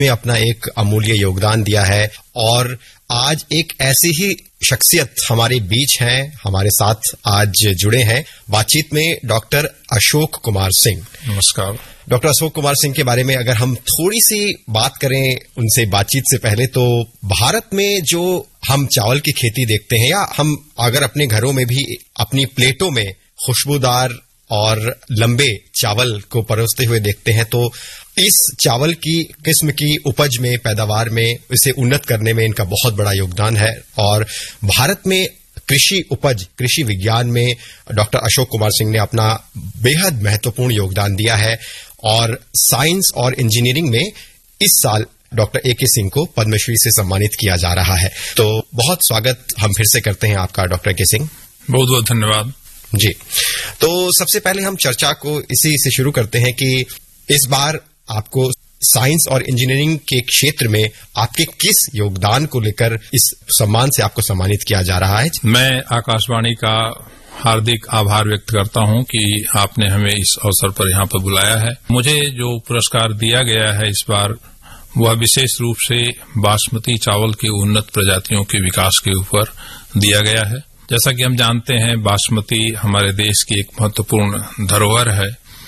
में अपना एक अमूल्य योगदान दिया है और आज एक ऐसी ही शख्सियत हमारे बीच हैं, हमारे साथ आज जुड़े हैं बातचीत में डॉक्टर अशोक कुमार सिंह। नमस्कार। डॉक्टर अशोक कुमार सिंह के बारे में अगर हम थोड़ी सी बात करें उनसे बातचीत से पहले, तो भारत में जो हम चावल की खेती देखते हैं या हम अगर अपने घरों में भी अपनी प्लेटों में खुशबूदार और लंबे चावल को परोसते हुए देखते हैं, तो इस चावल की किस्म की उपज में, पैदावार में, इसे उन्नत करने में इनका बहुत बड़ा योगदान है। और भारत में कृषि उपज, कृषि विज्ञान में डॉक्टर अशोक कुमार सिंह ने अपना बेहद महत्वपूर्ण योगदान दिया है और साइंस और इंजीनियरिंग में इस साल डॉक्टर ए के सिंह को पद्मश्री से सम्मानित किया जा रहा है। तो बहुत स्वागत हम फिर से करते हैं आपका डॉक्टर ए के सिंह। बहुत बहुत धन्यवाद जी। तो सबसे पहले हम चर्चा को इसी से शुरू करते हैं कि इस बार आपको साइंस और इंजीनियरिंग के क्षेत्र में आपके किस योगदान को लेकर इस सम्मान से आपको सम्मानित किया जा रहा है। मैं आकाशवाणी का हार्दिक आभार व्यक्त करता हूं कि आपने हमें इस अवसर पर यहां पर बुलाया है। मुझे जो पुरस्कार दिया गया है इस बार, वह विशेष रूप से बासमती चावल के उन्नत प्रजातियों के विकास के ऊपर दिया गया है। जैसा कि हम जानते हैं, बासमती हमारे देश की एक महत्वपूर्ण धरोहर है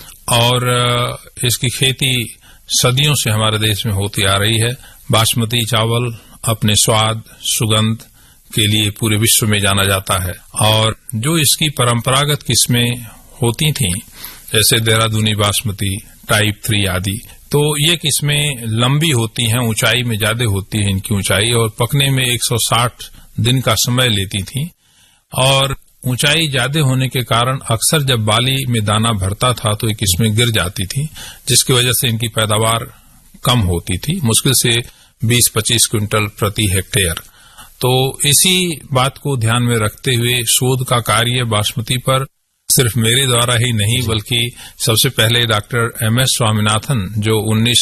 और इसकी खेती सदियों से हमारे देश में होती आ रही है। बासमती चावल अपने स्वाद, सुगंध के लिए पूरे विश्व में जाना जाता है और जो इसकी परंपरागत किस्में होती थीं, जैसे देहरादूनी बासमती, टाइप 3 आदि, तो ये किस्में लंबी होती हैं, ऊंचाई में ज्यादा होती है इनकी ऊंचाई, और पकने में 160 दिन का समय लेती थी। और ऊंचाई ज्यादा होने के कारण अक्सर जब बाली में दाना भरता था तो ये किस्में गिर जाती थी, जिसकी वजह से इनकी पैदावार कम होती थी, मुश्किल से 20-25 क्विंटल प्रति हेक्टेयर। तो इसी बात को ध्यान में रखते हुए शोध का कार्य बासमती पर सिर्फ मेरे द्वारा ही नहीं, बल्कि सबसे पहले डॉक्टर MS स्वामीनाथन, जो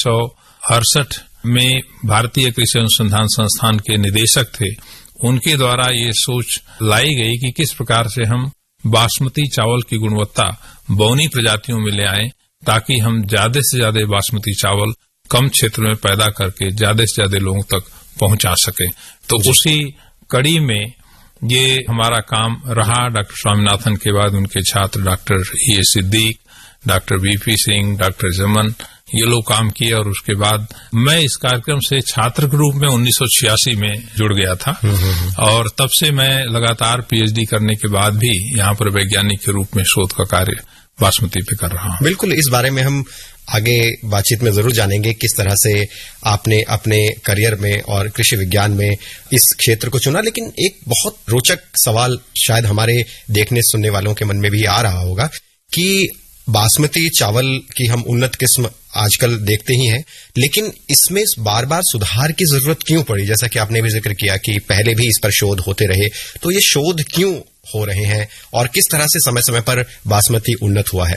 1968 में भारतीय कृषि अनुसंधान संस्थान के निदेशक थे, उनके द्वारा ये सोच लाई गई कि किस प्रकार से हम बासमती चावल की गुणवत्ता बौनी प्रजातियों में ले आएं, ताकि हम ज्यादा से ज्यादा बासमती चावल कम क्षेत्र में पैदा करके ज्यादा से ज्यादा लोगों तक पहुंचा सके। तो उसी कड़ी में ये हमारा काम रहा। डॉक्टर स्वामीनाथन के बाद उनके छात्र doctor E.A. Siddique, doctor V.P. Singh, doctor जमन, ये लोग काम किए और उसके बाद मैं इस कार्यक्रम से छात्र के रूप में 1986 में जुड़ गया था और तब से मैं लगातार PhD करने के बाद भी यहाँ पर वैज्ञानिक के रूप में शोध का कार्य बासमती पे कर रहा हूँ। बिल्कुल, इस बारे में हम आगे बातचीत में जरूर जानेंगे किस तरह से आपने अपने करियर में और कृषि विज्ञान में इस क्षेत्र को चुना। लेकिन एक बहुत रोचक सवाल शायद हमारे देखने सुनने वालों के मन में भी आ रहा होगा कि बासमती चावल की हम उन्नत किस्म आजकल देखते ही हैं, लेकिन इसमें बार बार सुधार की जरूरत क्यों पड़ी? जैसा कि आपने भी जिक्र किया कि पहले भी इस पर शोध होते रहे, तो ये शोध क्यों हो रहे हैं और किस तरह से समय समय पर बासमती उन्नत हुआ है?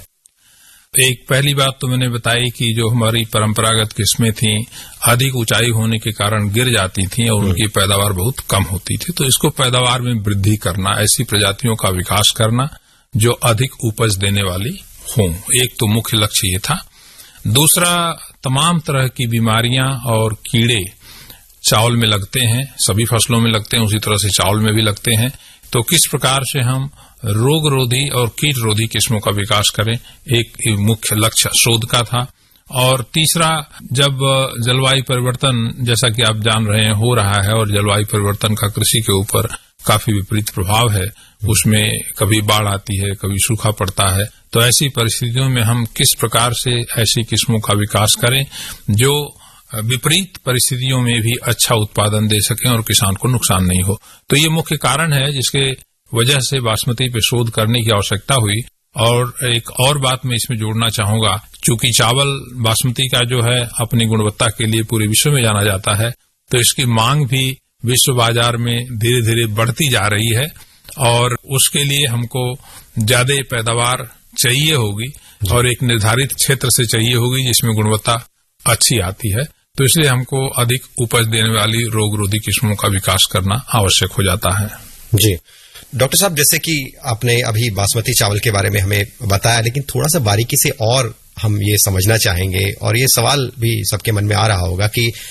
एक पहली बात तो मैंने बताई कि जो हमारी परंपरागत किस्में थीं, अधिक ऊंचाई होने के कारण गिर जाती थीं और उनकी पैदावार बहुत कम होती थी। तो इसको पैदावार में वृद्धि करना, ऐसी प्रजातियों का विकास करना जो अधिक उपज देने वाली हों, एक तो मुख्य लक्ष्य ये था। दूसरा, तमाम तरह की बीमारियां और कीड़े चावल में लगते हैं, सभी फसलों में लगते हैं, उसी तरह से चावल में भी लगते हैं। तो किस प्रकार से हम रोग रोधी और कीट रोधी किस्मों का विकास करें, एक मुख्य लक्ष्य शोध का था। और तीसरा, जब जलवायु परिवर्तन, जैसा कि आप जान रहे हैं, हो रहा है और जलवायु परिवर्तन का कृषि के ऊपर काफी विपरीत प्रभाव है, उसमें कभी बाढ़ आती है, कभी सूखा पड़ता है, तो ऐसी परिस्थितियों में हम किस प्रकार से ऐसी किस्मों का विकास करें जो विपरीत परिस्थितियों में भी अच्छा उत्पादन दे सकें और किसान को नुकसान नहीं हो। तो ये मुख्य कारण है जिसके वजह से बासमती पे शोध करने की आवश्यकता हुई। और एक और बात मैं इसमें जोड़ना चाहूंगा, चूंकि चावल बासमती का जो है अपनी गुणवत्ता के लिए पूरे विश्व में जाना जाता है, तो इसकी मांग भी विश्व बाजार में धीरे धीरे बढ़ती जा रही है और उसके लिए हमको ज्यादा पैदावार चाहिए होगी और एक निर्धारित क्षेत्र से चाहिए होगी जिसमें गुणवत्ता अच्छी आती है। तो इसलिए हमको अधिक उपज देने वाली रोग रोधी किस्मों का विकास करना आवश्यक हो जाता है। जी डॉक्टर साहब, जैसे कि आपने अभी बासमती चावल के बारे में हमें बताया, लेकिन थोड़ा सा बारीकी से और हम ये समझना चाहेंगे और ये सवाल भी सबके मन में आ रहा होगा कि